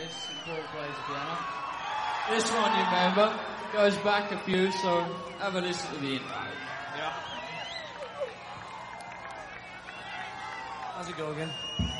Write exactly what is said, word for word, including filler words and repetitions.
bass and Paul plays the piano. This one, you remember, goes back a few, so have a listen to the intro. Yeah. How's it go again?